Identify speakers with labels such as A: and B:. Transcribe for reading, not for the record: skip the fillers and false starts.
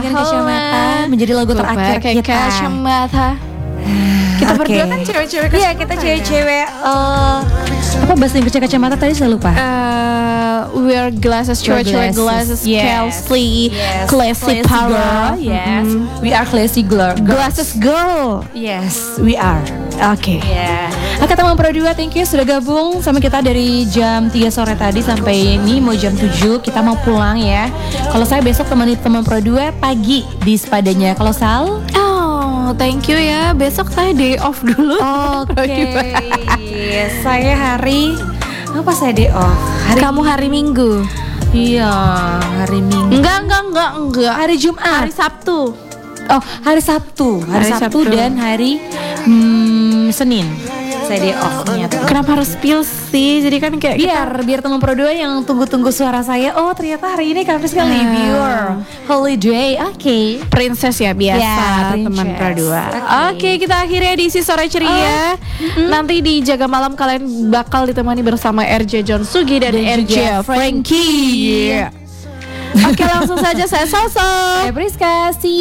A: Berpakaian kacamata menjadi lagu terakhir kita.
B: Kacamata. Kita berdua kan cewek-cewek.
A: Iya, kita cewek-cewek. Apa bahasa Inggrisnya kacamata tadi saya lupa.
B: Wear glasses, cewek-cewek glasses, classy, classy power.
A: Girl, yes. We are classy girl.
B: Glasses girl.
A: Yes, we are.
B: Oke.
A: Oke teman Pro 2, thank you sudah gabung sama kita dari jam 3 sore tadi sampai ini mau jam 7. Kita mau pulang ya. Kalau saya besok temani teman Pro 2 pagi di Sepadanya. Kalau Sal?
B: Oh, thank you ya. Besok saya day off dulu.
A: Oke. Saya hari apa saya day off?
B: Kamu hari Minggu.
A: Iya, hari Minggu.
B: Enggak.
A: Hari Jumat.
B: Hari Sabtu.
A: Oh, hari Sabtu. Hari Sabtu dan hari Senin. Saya day off ternyata.
B: Kenapa harus spill sih? Jadi kan kayak
A: biar teman Pro 2 yang tunggu-tunggu suara saya. Oh, ternyata hari ini Kamis kali libur. Holiday. Oke.
B: Princess ya biasa
A: Ya,
B: teman Pro 2.
A: Oke.
B: Oke, kita akhiri edisi sore ceria. Nanti di Jaga Malam kalian bakal ditemani bersama RJ John Sugi dan RJ Frankie. Oke, langsung saja saya Salsa.
A: Saya Priska. See you.